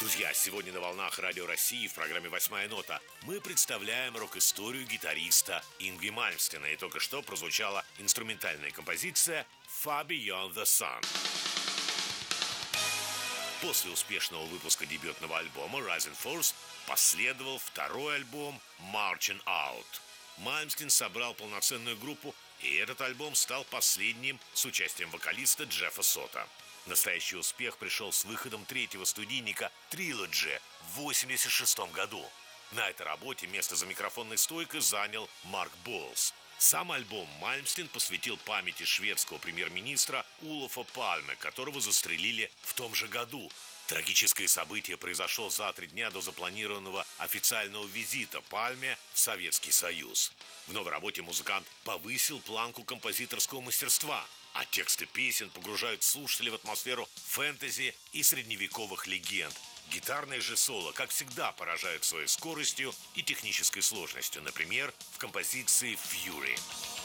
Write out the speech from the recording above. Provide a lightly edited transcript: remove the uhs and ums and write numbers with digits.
Друзья, сегодня на волнах Радио России в программе «Восьмая нота» мы представляем рок-историю гитариста Ингви Мальмстена. И только что прозвучала инструментальная композиция «Far Beyond the Sun». После успешного выпуска дебютного альбома «Rising Force» последовал второй альбом «Marching Out». Мальмстен собрал полноценную группу, и этот альбом стал последним с участием вокалиста Джеффа Сота. Настоящий успех пришел с выходом третьего студийника «Trilogy» в 1986 году. На этой работе место за микрофонной стойкой занял Марк Болс. Сам альбом Мальмстен посвятил памяти шведского премьер-министра Улофа Пальме, которого застрелили в том же году. Трагическое событие произошло за 3 дня до запланированного официального визита Пальме в Советский Союз. В новой работе музыкант повысил планку композиторского мастерства, а тексты песен погружают слушателей в атмосферу фэнтези и средневековых легенд. Гитарные же соло, как всегда, поражают своей скоростью и технической сложностью, например, в композиции «Fury».